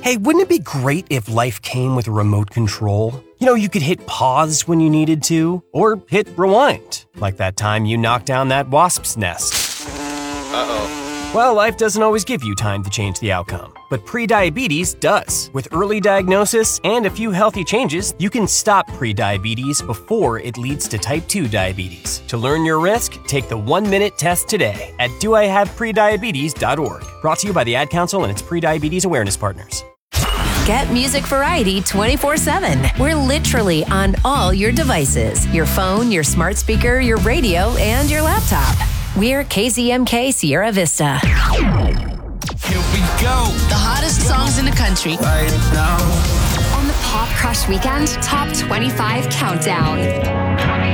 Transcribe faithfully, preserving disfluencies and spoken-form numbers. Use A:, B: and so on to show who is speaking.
A: Hey, wouldn't it be great if life came with a remote control? You know, you could hit pause when you needed to, or hit rewind, like that time you knocked down that wasp's nest.
B: Uh-oh.
A: Well, life doesn't always give you time to change the outcome, but prediabetes does. With early diagnosis and a few healthy changes, you can stop prediabetes before it leads to type two diabetes. To learn your risk, take the one-minute test today at do I have prediabetes dot org. Brought to you by the Ad Council and its prediabetes awareness partners.
C: Get music variety twenty-four seven. We're literally on all your devices. Your phone, your smart speaker, your radio, and your laptop. We're K Z M K Sierra Vista.
D: Here we go.
E: The hottest songs in the country.
D: Right now.
F: On the Pop Crush Weekend Top twenty-five Countdown.